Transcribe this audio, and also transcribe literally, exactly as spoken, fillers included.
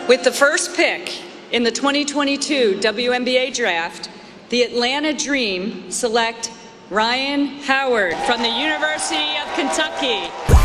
With the first pick in the twenty twenty-two W N B A Draft, the Atlanta Dream select Ryan Howard from the University of Kentucky.